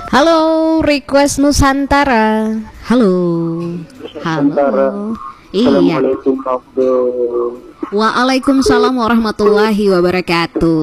Halo, request Nusantara. Halo. Nusantara. Halo. Iya. Assalamualaikum Waalaikumsalam warahmatullahi wabarakatuh.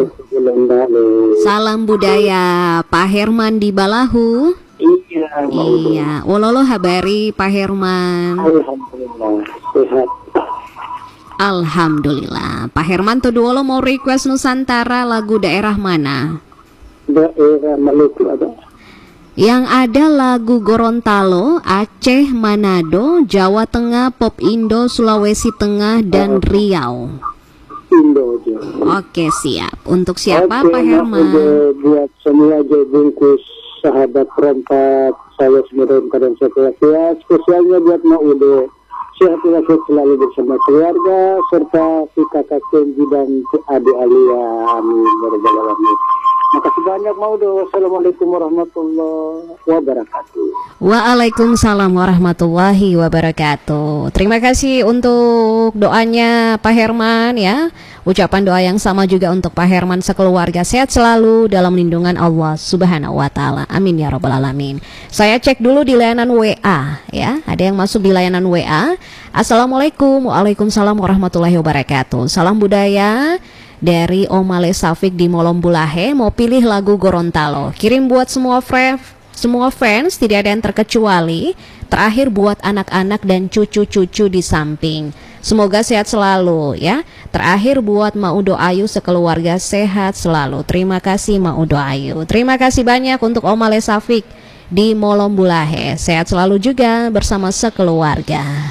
Salam budaya, Pak Herman di Balahu. Iya. Iya. Wololo habari Pak Herman. Alhamdulillah sehat. Alhamdulillah. Pak Herman tuh dulu mau request Nusantara, lagu daerah mana? Daerah Maluku ada. Yang ada lagu Gorontalo, Aceh, Manado, Jawa Tengah, Pop Indo, Sulawesi Tengah, dan Riau. Indo aja. Oke, siap. Untuk siapa Oke, Pak Herman? Buat semua aja bungkus sahabat perempat saya semua dalam keadaan sehat ya. Spesialnya buat Mak Ude. Sehat walafiat selalu bersama keluarga serta si kakak Kenji dan si adik Alia. Amin ya rabbal alamin. Makasih banyak Maudo. Wassalamualaikum warahmatullahi wabarakatuh. Waalaikumsalam warahmatullahi wabarakatuh. Terima kasih untuk doanya Pak Herman ya. Ucapan doa yang sama juga untuk Pak Herman sekeluarga, sehat selalu dalam lindungan Allah Subhanahu wa taala. Amin ya rabbal alamin. Saya cek dulu di layanan WA ya. Ada yang masuk di layanan WA. Assalamualaikum. Waalaikumsalam warahmatullahi wabarakatuh. Salam budaya dari Omale Safik di Molombulahe, mau pilih lagu Gorontalo. Kirim buat semua fans, tidak ada yang terkecuali. Terakhir buat anak-anak dan cucu-cucu di samping. Semoga sehat selalu ya. Terakhir buat Maudo Ayu sekeluarga, sehat selalu. Terima kasih Maudo Ayu. Terima kasih banyak untuk Omale Safik di Molombulahe. Sehat selalu juga bersama sekeluarga.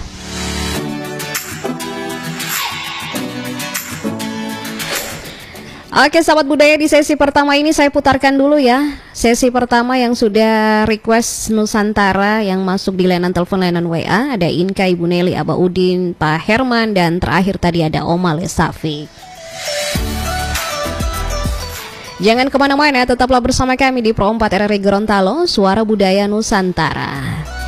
Oke sahabat budaya, di sesi pertama ini saya putarkan dulu ya. Sesi pertama yang sudah request Nusantara yang masuk di layanan telepon, layanan WA. Ada Inka, Ibu Nelly, Aba Udin, Pak Herman, dan terakhir tadi ada Omale Safik. Jangan kemana-mana, tetaplah bersama kami di Pro 4 RRI Gorontalo, Suara Budaya Nusantara.